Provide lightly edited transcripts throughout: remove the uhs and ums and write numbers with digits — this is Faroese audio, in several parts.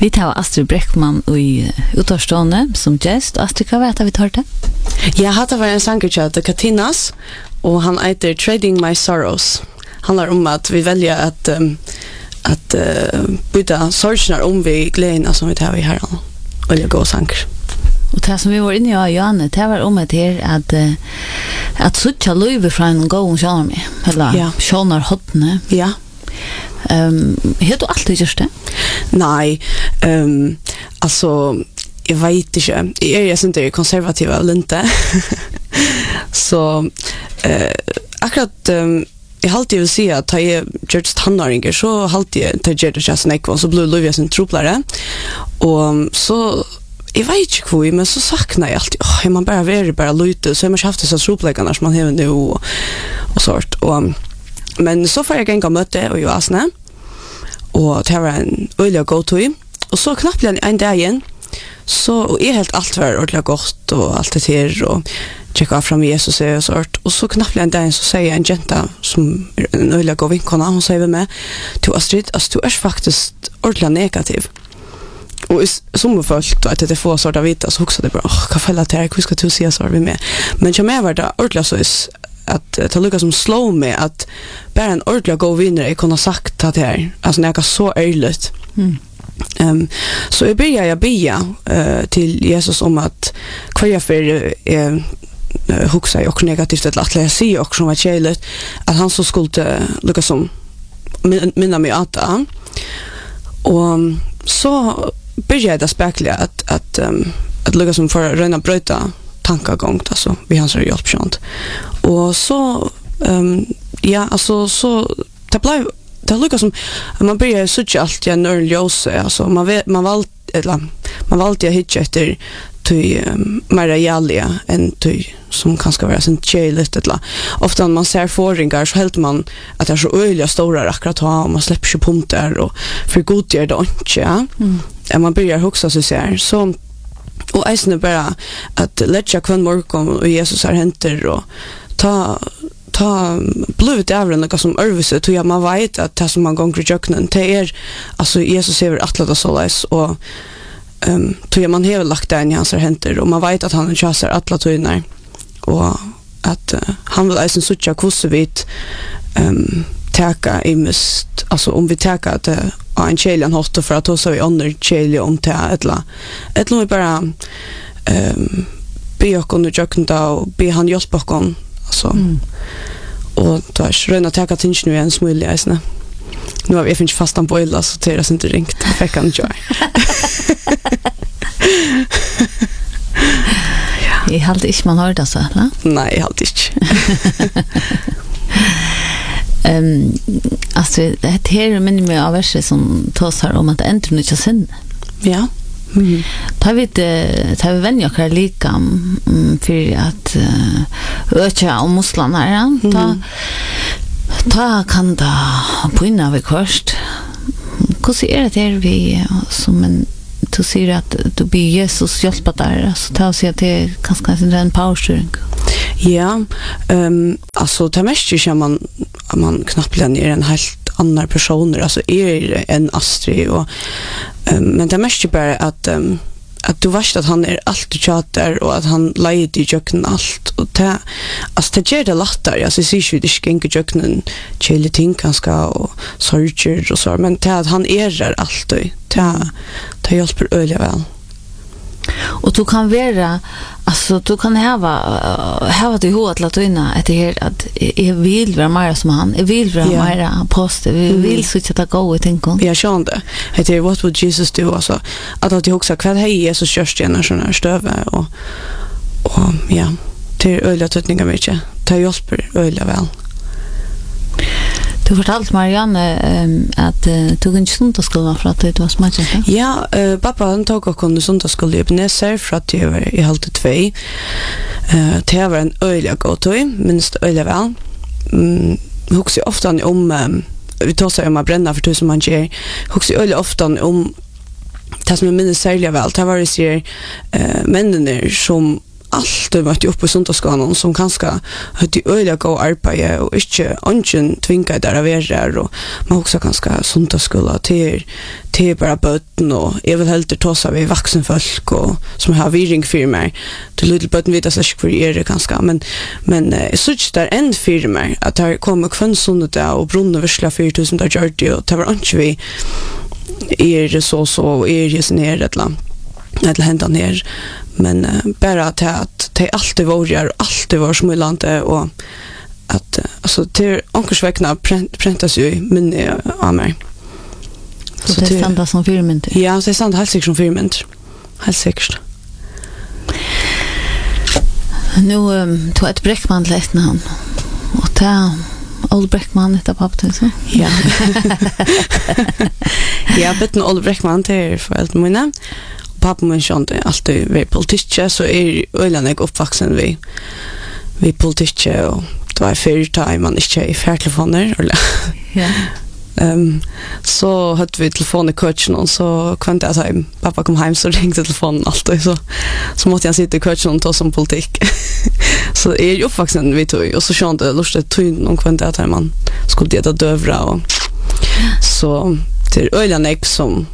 Vi tar Astrid Breckman i utavstående som gäst. Astrid, hva vet vi tar det? Ja, det var en sanger til Katinas, og han heter Trading My Sorrows. Handlar om at vi velger at byta sorgene om vi gleden som vi tar i herren. Og det går sanger. Og det som vi var inne i Janne, det var om det her at suttja løyve fra en god sjalm, eller sjalnar hodne. Ja. Har du alltid gjort det? Nej, alltså jag vet inte. Jag är inte konservativ eller inte. Så akkurat jag alltid vill säga att jag är just tonåringar så alltid jag tar det just näck så blir Lovia sin troplare. Och så jag vet inte hur, men så saknar jag alltid. Man bara lite så har man haft dessa tropläggarna som man har nu och sort. Och men så får jag gänga möte och jag asne. Och det var en öliga go-to. Och så knappt en dag igen. Så och är helt allt var ordentligt gott och allt det här och checka fram Jesus och sort. Och så knappt en dag så säger en jenta som en öliga go vinkona, hon säger med till Astrid, alltså du är faktiskt ordentligt negativ. Och som följt att det får sort av vita så också det bara vad fälla till hur ska du se så vi med. Men jag med var det ordentligt så att det lyckas som slå med att bara en ordentlig god vinnare jag kunde sagt att det här alltså när jag så ärligt så jag börjar till Jesus om att kvar jag för huxa jag också negativt att jag säger också som var kärligt att han så skulle lyckas som minna mig att och så började jag spekla att lyckas som för att röna bröta tankegång alltså vi har så hjälpsamt och så ja alltså så det lukar som man börjar söka allt jag nörljose alltså man valde att hitta efter till mer realia än till som kanske vara sånt chilligt eller ofta när man ser förringar så helt man att det är så öliga stora akkurat och man släpper sig punkter och för god gör det inte man börjar huxa så och eisne bara att lägga kvann morgon och Jesus har händer och ta blivit även något som örvise tror jag man vet att det som man gånger i jöknen det alltså Jesus över atlet så läs och tror jag man har lagt det in i hans händer och man vet att han chassar atlet inne och att han vill eisen sucha kusvit täcka i mist alltså om vi täcka att en käljan hotar för att så vi under kälja om det ett nog bara be och under jökna och be han hjälpa oss alltså och då är röna täcka tingen nu en smullig isne nu har vi finns fast en boila så det är inte ringt fick han joy Jag hade inte man hört det så eller? Nej, jag hade inte. Alltså det här minner mig av verser som tas här om att ändra inte sin. Ja. Tar vi vänja oss lika för att öka om musklerna här. Ta kan det påinna vi först. Hur är det här vi som en du säger att du blir Jesus hjälpa där så ta sig att det är ganska en powerstring. Ja, alltså det mest ju man knappt är en helt annan person alltså är en Astrid och men det mest ju bara att du vet att han är alltid chatter och att han leder i jöknen allt och det alltså det gör det lättare alltså ser ju det skänker jöknen chilla ting ganska och sorger och så men det att han är alltid det hjälper öliga väl. Och du kan vara alltså du kan ha det hot att inna att det här att jag vill vara mer som han. Jag vill vara mer positiv. Jag vill så att det går i tänken. Jag kände att det what would Jesus do alltså att jag också vad hej Jesus görs gärna såna stöve och ja till öliga tutningar mycket. Det hjälper öliga väl. Du fortalte Marianne att du tog en söndagsskola för att det var smatt. Ja, pappa han tog och kunde söndagsskola i Ebenezer för att jag var i halvt 2. Det var en öliga gåtoj, minst öliga väl. Huxar ofta om vi tar sig om att bränna för tusen man ger. Huxar öliga ofta om det som är minst särskilt väl. Det var det ser männen som alltid møtt upp i sundagsskolan som kanskje hadde øyelig gå arbeid og ikke ønsken tvinget der av er og man også kanskje sundagsskola til bare bøtten og jeg vil helst ta seg ved vaksenfolk og som har viringfirmer til lille bøtten vet jeg ikke hvor jeg kanskje men jeg synes det en firmer at det kommer kvensundet og brunner versla 4000 der gjør det og det var ikke vi så sin her et eller annet hända ner men bara att det alltid var smulande och att alltså till onkersväckna printas ju minne av mig. Så det är sant som filmen. Ja, det är sant helt säkert som filmen. Helt säkert. Nu tog ett Bräckman läste han. Och ta Old Bräckman heter pappa så. Ja. Ja, bitten Old Bräckman till för mina. Pappa min kände alltid vi politiker så ölen jag uppvuxen vi politiker och det var fair time man inte i telefoner eller ja så hade vi telefon i coachen och så kunde jag säga pappa kom hem så ringde telefonen alltid så måste jag sitta i coachen och ta som politik så är ju uppvuxen vi tog och så kände jag lustigt tog någon kunde att man skulle äta dövra och så till ölen jag som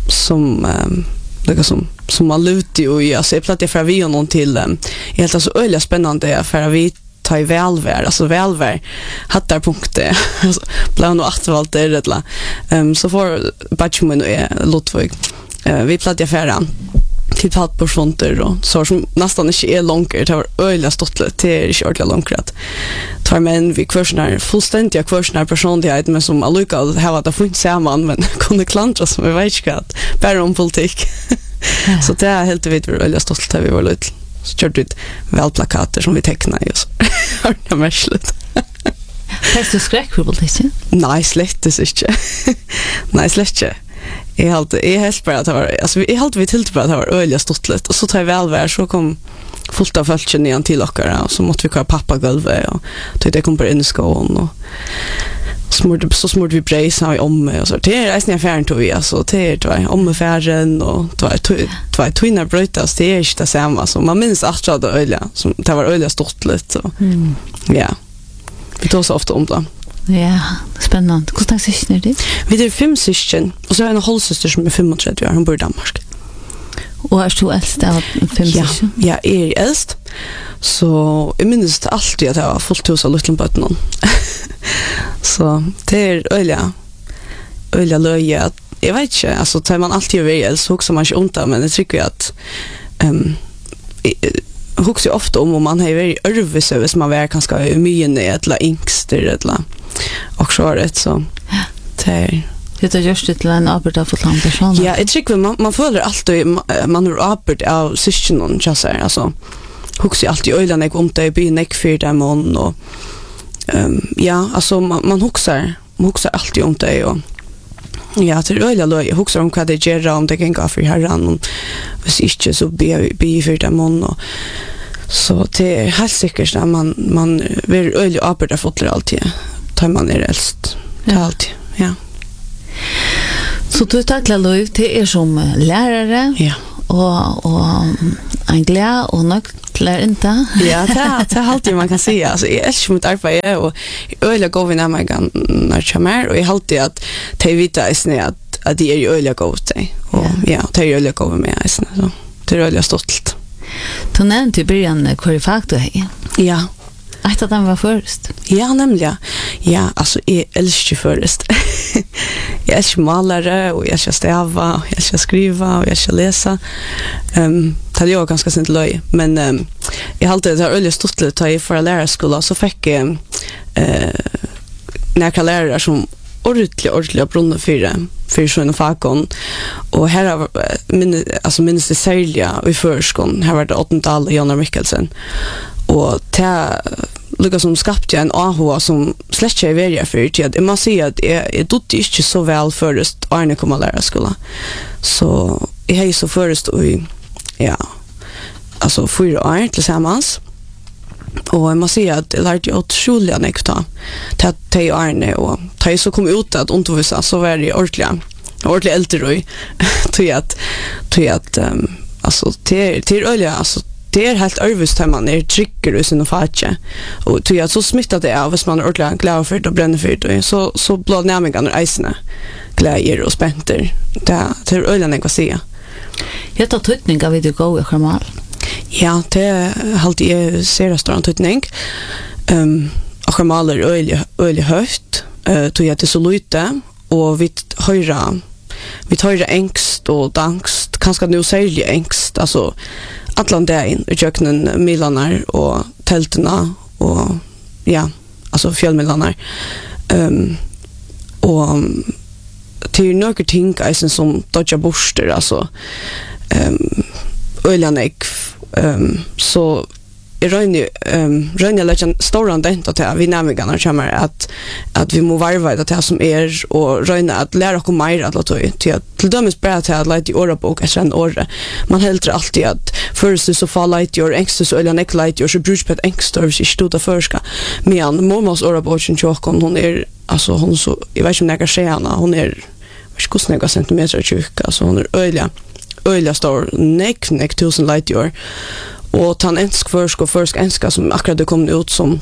som man lutar och jag ser platt för vi och någon till helt alltså öliga spännande för vi tar välvär alltså välvär hattar punkter alltså plan och återvalt det rättla så får batchman och Lotvig vi platt affären till palporfonter och så som nästan inte är långt det har öliga stått till shortly långt tar men vi kvarsnar fullständiga kvarsnar personlighet men som alluka har det funnits samman men kunde klantra som vi vet inte att bara om politik så det är helt vid öliga stått vi var lite så körde ut välplakater som vi tecknar just det är märkligt. Fast du skräck för politiken? Nej, slett inte. Nej, slett inte. Jag helt bara att det var alltså jag helt vi till bara att det var öliga ståttlet och så tar jag välvär så kom fullt av folk igen till ockara och så måste vi köra pappa golvet och det kom på in i skolan och smord vi brejsa i om och så det är nästan affären tog vi alltså det var om affären och det var twinnar brötas det är inte samma så man minns att det öliga som det var öliga ståttlet så ja vi tar så ofta om det. Ja, spännande. Hur många syskon är det? Vi är 5 syskon och så är en halvsyster som är 35 år, hon bor i Danmark. Och är du äldst av 5 syskon? Ja, jag är äldst. Så jag minns alltid att jag var fullt hus av Luttlandböten. Så det är öliga löje. Jag vet inte, alltså tar man alltid över äldst så också man inte ont men jag tycker att huxar ofta om man har varit örvis över som man var ganska mycket eller yngster eller och så rätt så det är just till en arbete för en person. Ja, jag tycker man följer alltid man har arbete av syskonen just så alltså huxar alltid ölen jag om det blir näck för dem och ja, alltså man huxar alltid om det och ja, det är öliga löj. Jag huxar om vad det gör om det kan gå för herran och hvis inte så blir för dem och så det är helt säkert att man vill öliga arbeta fotlar alltid tar man äldst alltid, ja. Så du tacklar löj till som lärare ja. och en glad och nöktlar inte. Ja, det är alltid man kan säga. Alltså, jag älskar mitt arbete och jag öliga går vi närmare när jag kommer och jag alltid att det vita är att det är öliga går till och ja, det är öliga går med så det är öliga stolt. Du nämnde i början korifakt du har. Ja. Jag att den var först. Ja, nämligen. Ja, alltså jag älskar först. Jag älskar malare och jag älskar stäva och jag älskar skriva och jag älskar läsa. Det hade jag ganska sent löj. Men jag hade det här öliga stottligt att jag för lärarskola så fick jag några lärare som ordentligt brunna för sådana fakon och här har minns det särliga i förskon här var det 8-tal Jan Mikkelsen och det lukar som skapte en AH som slett är värja för tid. Jag måste säga att jag dotte inte så väl först Arne kom att lära skola. Så jag är så först i ja, alltså 4 år tillsammans. Och jag måste säga att jag lärde otroligt nekta till Arne och ta jag så kom ut att undervisa så var det ordentligt äldre då till att alltså till öliga alltså det helt överst här man trycker i sin fatje. Och tror jag så smittar det av hvis man ordentligt glad för det och bränner för det så blå närmare ejsna glädjer och spänter. Det är ölen jag säga. Jag tar tutning av det gå i Jamal. Ja, det är alltid jag ser restaurang tutning. Och Jamal är öl högt. Tror jag det så lite och vi höra ängst och dangst, kanske nu särskilt ängst, alltså Atlantin i köknen milanar och tälterna och ja, alltså fjällmilanar. Och till några ting som dodja borster, alltså öljanek, så röjna lägger stora dent att vi nämligen kommer att vi må varva det här som och röjna att lära oss mer att låta till dömes bra till att lite i årabok efter en år. Man helt alltid att först så fall lite år ängstes eller neck lite år så brukar på ett ängstor så stod det förska. Men mormors åraboken chokon hon hon så jag vet inte när jag hon hur snägga centimeter tjock alltså hon öliga stor neck 1000 light år. Och han ensk försk enska som akkurat det kom ut som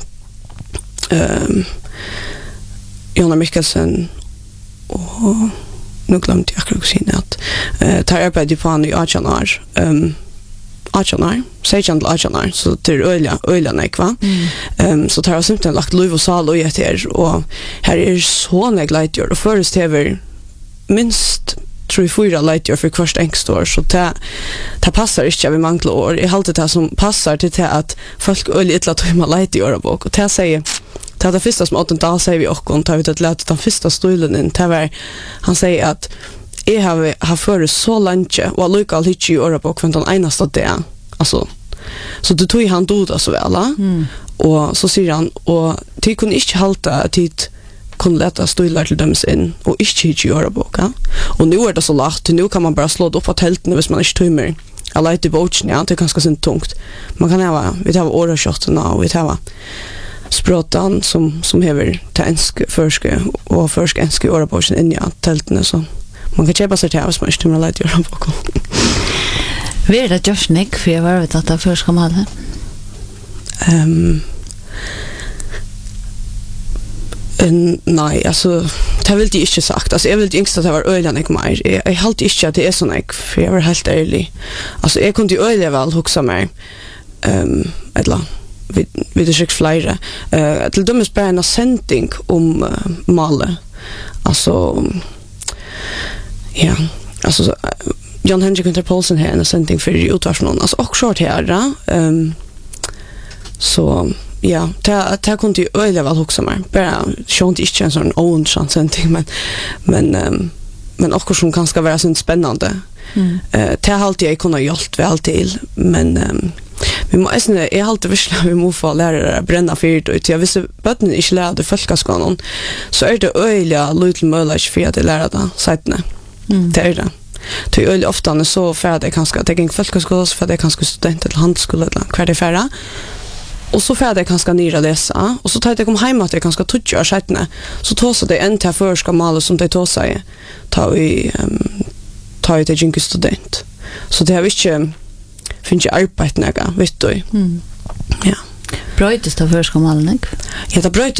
Jonna Mikkelsen och nu glömde jag akkurat säga att tar arbete på han i 18 år. 18 år, 16 år, så det är öliga nekva. Så tar jag simpelthen lagt liv och sal och jätter och här är så neglajtjord och först över minst 3-4 lightyear för första ängstor så det passar inte vi manglar år. Jag håller det som passar till det att folk är lite att ta lightyear bok och det säger det första som åt dag säger vi och tar vi det lätt den första stolen in det han säger att jag har för så länge och lokal hit i Europa för den enaste det alltså så det tog han då så väl och så säger han och det kunde inte hålla tid kunde leta stolar till döms in och inte göra boka. Och nu är det så lagt, nu kan man bara slå upp på tälten hvis man inte tömmer. Jag lite i bochen, ja, det är ganska synd tungt. Man kan vi har årskjortorna och vi har språtan som hever tänsk förske och förskänske årbochen in i tälten så man kan köpa sig till hvis man inte tömmer lite göra boka. Vi är det just nick för jag vet att det förska mal. Nej, alltså det vill jag inte sagt. Alltså jag vill inte att det var öliga jag mer. Jag håller inte att det är sån här för jag var helt ärlig. Alltså jag kunde öliga väl huxa mig eller vid det skick flera. Till dömes bara en sändning om Male. Alltså ja, alltså Jan Henrik Interpolsen här en sändning för utvarsnon. Alltså också här så ja, det kunde ju öliga väl också mer. Bara sånt inte en sån ointressant men också som kan ska vara så spännande. Det har alltid jag kunnat gjort väl till men vi måste är alltid visst vi måste få lära bränna fyrt och jag visste botten inte lärde folkskolan så är det öliga lite möjligt för att lära det sättne. Det är det. Det är öliga ofta så färdig kanske att jag gick folkskolan för det kanske student eller handskola eller kvar det färra. Och så får jag kanske nyra läsa och så tar jag kom hem att jag kanske tutja sättne så tar så det en till förska mal som det tar sig tar det jinkus student så det har vi inte finns ju arbete näga vet du. Ja. Bröjtes det förska mal, nej? Ja, det bröjtes